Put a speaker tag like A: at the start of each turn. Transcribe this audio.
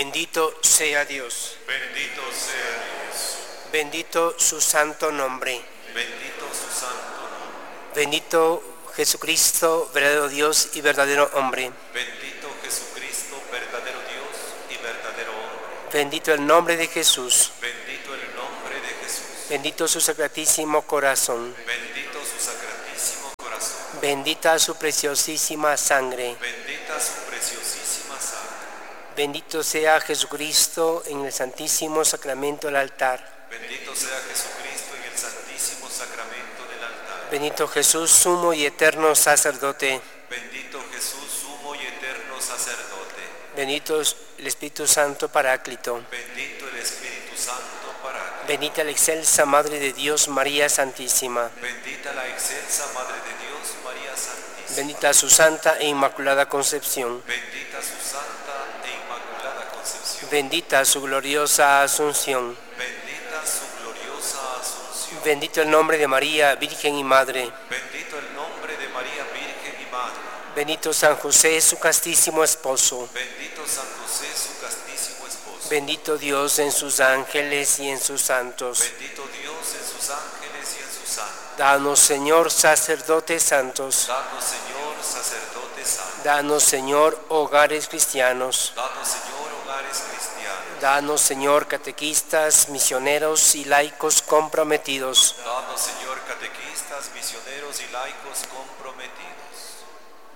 A: Bendito sea Dios.
B: Bendito sea Dios.
A: Bendito su santo nombre.
B: Bendito su santo nombre.
A: Bendito Jesucristo, verdadero Dios y verdadero hombre.
B: Bendito Jesucristo, verdadero Dios y verdadero hombre.
A: Bendito el nombre de Jesús.
B: Bendito el nombre de Jesús.
A: Bendito su sacratísimo corazón.
B: Bendito su sacratísimo corazón.
A: Bendita su preciosísima sangre.
B: Bendita su preciosísima sangre.
A: Bendito sea Jesucristo en el santísimo sacramento del altar.
B: Bendito sea Jesucristo en el santísimo sacramento del altar.
A: Bendito Jesús, sumo y eterno sacerdote.
B: Bendito Jesús, sumo y eterno sacerdote.
A: Bendito el Espíritu Santo Paráclito.
B: Bendito el Espíritu Santo Paráclito.
A: Bendita la excelsa Madre de Dios, María Santísima.
B: Bendita la excelsa Madre de Dios, María Santísima.
A: Bendita su santa e inmaculada concepción.
B: Bendita su santa e inmaculada concepción.
A: Bendita su gloriosa asunción.
B: Bendita su gloriosa asunción.
A: Bendito el nombre de María, Virgen y Madre.
B: Bendito el nombre de María, Virgen y Madre.
A: Bendito San José, su castísimo esposo.
B: Bendito San José, su castísimo esposo.
A: Bendito Dios en sus ángeles y en sus santos.
B: Bendito Dios en sus ángeles y en sus santos.
A: Danos, Señor, sacerdotes santos.
B: Danos, Señor, sacerdotes santos.
A: Danos, Señor, hogares cristianos.
B: Danos, Señor, hogares cristianos.
A: Danos, Señor, catequistas, misioneros y laicos comprometidos.
B: Danos, Señor, catequistas, misioneros y laicos comprometidos.